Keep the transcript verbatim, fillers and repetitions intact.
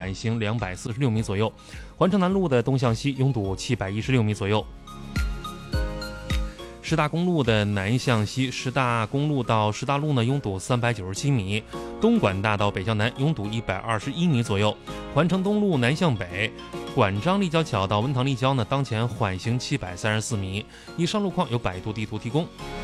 缓行两百四十六米左右。环城南路的东向西拥堵七百一十六米左右。师大公路的南向西，师大公路到师大路呢拥堵三百九十七米，东莞大道北向南拥堵一百二十一米左右。环城东路南向北，管张立交桥到温塘立交呢，当前缓行七百三十四米。以上路况由百度地图提供。